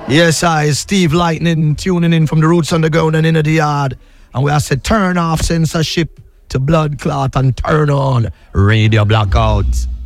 Yes, I, Steve Lightning, tuning in from the Roots Underground and Inner the Yard. And we have said turn off censorship to blood clot and turn on radio blackouts.